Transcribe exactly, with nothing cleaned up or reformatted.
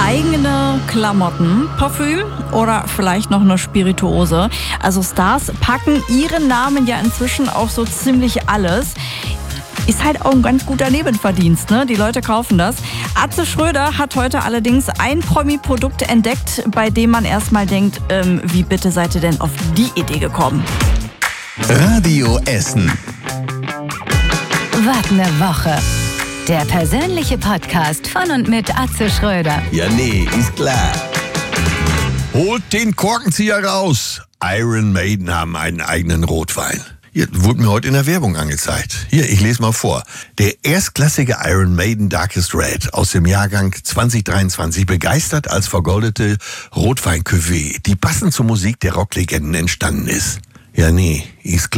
Eigene Klamotten, Parfüm oder vielleicht noch eine Spirituose. Also Stars packen ihren Namen ja inzwischen auf so ziemlich alles. Ist halt auch ein ganz guter Nebenverdienst, ne? Die Leute kaufen das. Atze Schröder hat heute allerdings ein Promi-Produkt entdeckt, bei dem man erstmal denkt, ähm, wie bitte seid ihr denn auf die Idee gekommen? Radio Essen. Was ne Woche. Der persönliche Podcast von und mit Atze Schröder. Ja, nee, ist klar. Holt den Korkenzieher raus. Iron Maiden haben einen eigenen Rotwein. Hier wurde mir heute in der Werbung angezeigt. Hier, ich lese mal vor. Der erstklassige Iron Maiden Darkest Red aus dem Jahrgang zwanzig dreiundzwanzig begeistert als vergoldete Rotwein-Cuvée, die passend zur Musik der Rocklegenden entstanden ist. Ja, nee, ist klar.